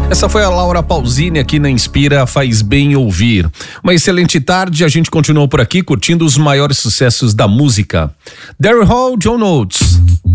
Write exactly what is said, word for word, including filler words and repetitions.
Essa foi a Laura Pausini aqui na Inspira Faz Bem Ouvir. Uma excelente tarde, a gente continuou por aqui curtindo os maiores sucessos da música. Daryl Hall, John Oates,